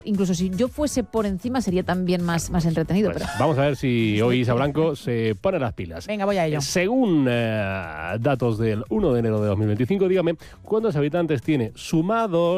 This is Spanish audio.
Incluso si yo fuese por encima sería también más entretenido. Pues pero... vamos a ver si hoy Isa Blanco se pone las pilas. Venga, voy a ello. Según datos del 1 de enero de 2025, dígame cuántos habitantes tiene sumados